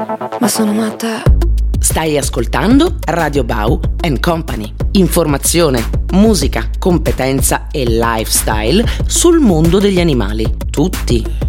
Ma sono matta. Stai ascoltando Radio Bau & Company. Informazione, musica, competenza e lifestyle sul mondo degli animali. Tutti